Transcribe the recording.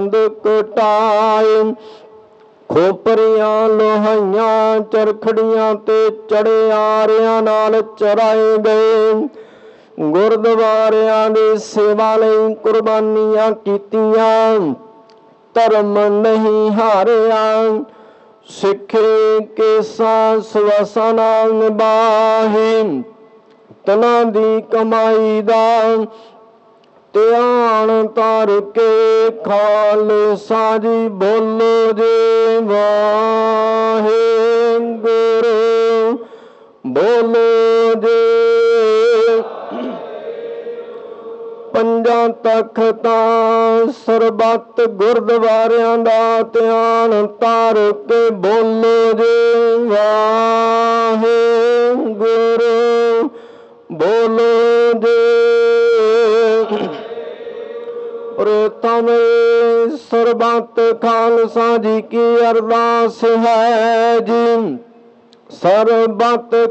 ਕੰਧ ਕਟਾਏ। ਖੋਪਰੀਆਂ ਲੋਹਾਈਆਂ ਚਰਖੜੀਆਂ ਤੇ ਚੜਿਆਰਿਆਂ ਨਾਲ ਚਰਾਏ ਗਏ। ਗੁਰਦੁਆਰਿਆਂ ਦੀ ਸੇਵਾ ਲਈ ਕੁਰਬਾਨੀਆਂ ਕੀਤੀਆਂ, ਧਰਮ ਨਹੀਂ ਹਾਰਿਆ। ਸਿੱਖੀ ਕੇਸਾਂ ਸਵਸਨਾ ਨਿਭਾਹੀ, ਤਨਾਂ ਦੀ ਕਮਾਈ ਦਾ ਧਿਆਨ ਧਰ ਕੇ। ਖਾਲਸਾ ਜੀ ਬੋਲੋ ਜੀ ਵਾਹਿਗੁਰੂ, ਬੋਲੋ ਜੀ। ਪੰਜਾਂ ਤਖ਼ਤਾਂ ਸਰਬੱਤ ਗੁਰਦੁਆਰਿਆਂ ਦਾ ਧਿਆਨ ਧਰ ਕੇ ਬੋਲੋ ਜੀ ਵਾਹਿਗੁਰੂ, ਬੋਲੋ ਜੀ। ਪ੍ਰਥਮ ਸਰਬੱਤ ਖਾਲਸਾ ਜੀ ਕੀ ਅਰਦਾਸ ਹੈ ਜੀ। ਸਰਬੱਤ